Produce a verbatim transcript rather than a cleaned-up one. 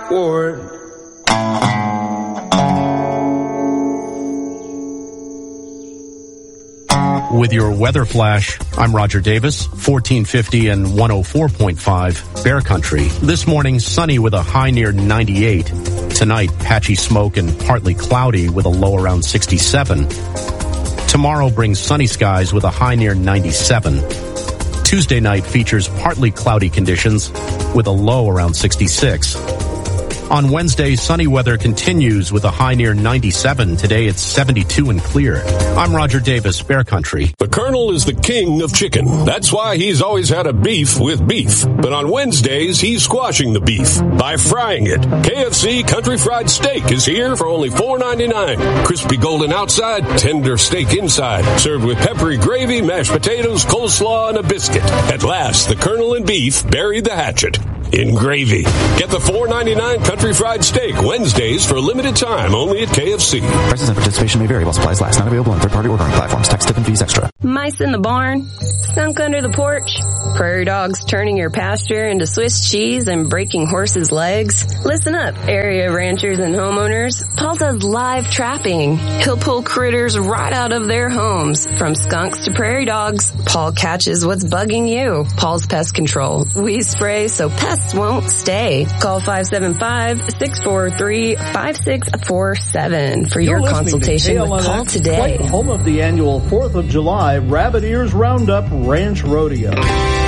Ward. With your weather flash, I'm Roger Davis, fourteen fifty and one oh four point five Bear Country. This morning, sunny with a high near ninety-eight. Tonight, patchy smoke and partly cloudy with a low around sixty-seven. Tomorrow brings sunny skies with a high near ninety-seven. Tuesday night features partly cloudy conditions with a low around sixty-six. On Wednesday, sunny weather continues with a high near ninety-seven. Today, it's seventy-two and clear. I'm Roger Davis, Bear Country. The Colonel is the king of chicken. That's why he's always had a beef with beef. But on Wednesdays, he's squashing the beef by frying it. K F C Country Fried Steak is here for only four ninety-nine. Crispy golden outside, tender steak inside. Served with peppery gravy, mashed potatoes, coleslaw, and a biscuit. At last, the Colonel and beef buried the hatchet in gravy. Get the four ninety-nine Country Fried Steak Wednesdays for a limited time only at K F C. Prices and participation may vary while supplies last. Not available on third-party ordering platforms. Tax, tip, and fees extra. Mice in the barn, skunk under the porch, prairie dogs turning your pasture into Swiss cheese and breaking horses' legs. Listen up, area ranchers and homeowners. Paul does live trapping. He'll pull critters right out of their homes. From skunks to prairie dogs, Paul catches what's bugging you. Paul's Pest Control. We spray so pests won't stay. Call five seven five, six four three, five six four seven for You're your consultation with Paul today. Home of the annual fourth of July Rabbit Ears Roundup Ranch Rodeo.